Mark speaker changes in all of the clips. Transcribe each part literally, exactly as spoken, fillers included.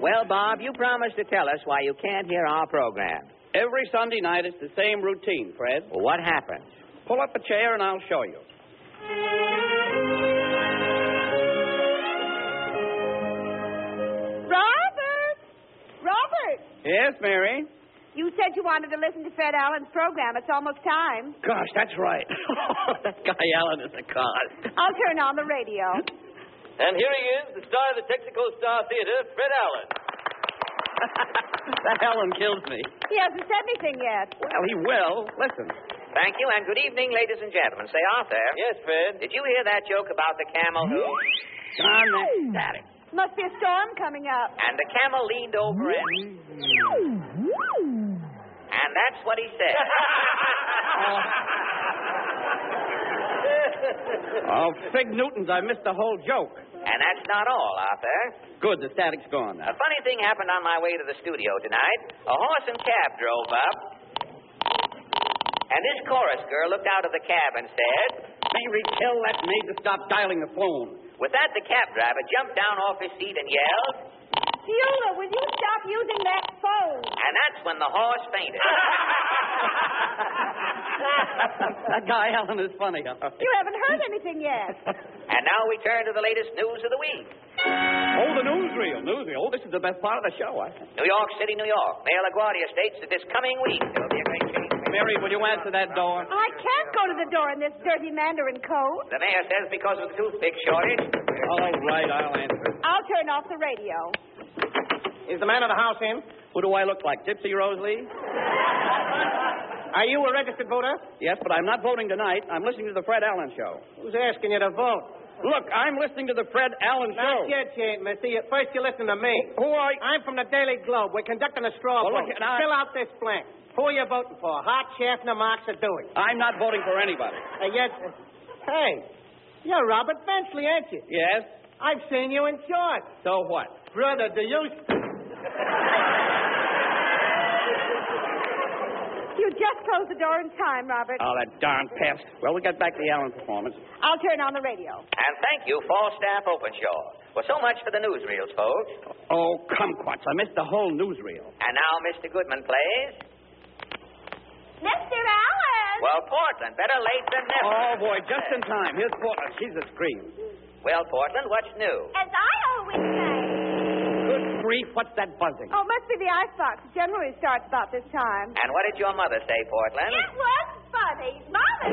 Speaker 1: Well, Bob, you promised to tell us why you can't hear our program.
Speaker 2: Every Sunday night, it's the same routine, Fred.
Speaker 1: Well, what happened?
Speaker 2: Pull up a chair and I'll show you.
Speaker 3: Robert! Robert!
Speaker 2: Yes, Mary?
Speaker 3: You said you wanted to listen to Fred Allen's program. It's almost time.
Speaker 2: Gosh, that's right. That guy Allen is a card.
Speaker 3: I'll turn on the radio.
Speaker 4: And here he is, the star of the Texaco Star Theater, Fred Allen.
Speaker 2: That Allen kills me.
Speaker 3: He hasn't said anything yet.
Speaker 2: Well, he will. Listen.
Speaker 1: Thank you, and good evening, ladies and gentlemen. Say, Arthur.
Speaker 4: Yes, Fred.
Speaker 1: Did you hear that joke about the camel who...
Speaker 2: Darn that static.
Speaker 3: Must be a storm coming up.
Speaker 1: And the camel leaned over and... And that's what he said.
Speaker 2: Oh, Fig Newtons, I missed the whole joke.
Speaker 1: And that's not all, Arthur.
Speaker 2: Good, the static's gone now.
Speaker 1: A funny thing happened on my way to the studio tonight. A horse and cab drove up, and this chorus girl looked out of the cab and said...
Speaker 2: Mary, tell that maid to stop dialing the phone.
Speaker 1: With that, the cab driver jumped down off his seat and yelled...
Speaker 3: Beulah, will you stop using that phone?
Speaker 1: And that's when the horse fainted.
Speaker 2: That guy Allen is funny. Huh?
Speaker 3: You haven't heard anything yet.
Speaker 1: And now we turn to the latest news of the week.
Speaker 2: Oh, the newsreel, newsreel. Oh, this is the best part of the show, I think.
Speaker 1: New York City, New York. Mayor LaGuardia states that this coming week there will be a great change.
Speaker 2: Mary, will you answer that door?
Speaker 3: I can't go to the door in this dirty mandarin coat.
Speaker 1: The mayor says because of the toothpick shortage.
Speaker 2: All right, I'll answer.
Speaker 3: I'll turn off the radio.
Speaker 2: Is the man of the house in? Who do I look like, Gypsy Rose Lee? Are you a registered voter? Yes, but I'm not voting tonight. I'm listening to the Fred Allen Show. Who's asking you to vote? Look, I'm listening to the Fred Allen Show.
Speaker 5: Not yet, you ain't, Missy. First you listen to me.
Speaker 2: Who are you?
Speaker 5: I'm from the Daily Globe. We're conducting a straw
Speaker 2: Well,
Speaker 5: vote.
Speaker 2: look, I...
Speaker 5: Fill out this blank. Who are you voting for? Hart, Schaffner, Marx, or Dewey?
Speaker 2: I'm not voting for anybody.
Speaker 5: Uh, yet, uh, hey, you're Robert Benchley, ain't you?
Speaker 2: Yes?
Speaker 5: I've seen you in shorts.
Speaker 2: So what?
Speaker 5: Brother, do you...
Speaker 3: You just closed the door in time, Robert.
Speaker 2: Oh, that darn pest. Well, we'll get back to the Allen performance.
Speaker 3: I'll turn on the radio.
Speaker 1: And thank you, Falstaff Openshaw. Well, so much for the newsreels, folks.
Speaker 2: Oh, kumquats. I missed the whole newsreel.
Speaker 1: And now Mister Goodman plays...
Speaker 3: Mister Allen!
Speaker 1: Well, Portland, better late than never.
Speaker 2: Oh, boy, just in time. Here's Portland. She's a scream.
Speaker 1: Well, Portland, what's new?
Speaker 3: As I always say.
Speaker 2: Good grief, what's that buzzing?
Speaker 3: Oh, must be the icebox. It generally starts about this time.
Speaker 1: And what did your mother say, Portland?
Speaker 3: It was funny. Mother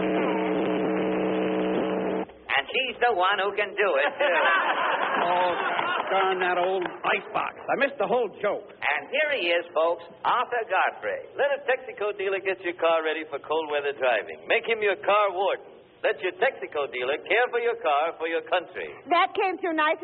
Speaker 3: said.
Speaker 1: And she's the one who can do it, too.
Speaker 2: Oh, darn that old icebox. I missed the whole joke.
Speaker 1: And here he is, folks, Arthur Godfrey.
Speaker 4: Let a Texaco dealer get your car ready for cold weather driving. Make him your car warden. Let your Texaco dealer care for your car for your country.
Speaker 3: That came through nice.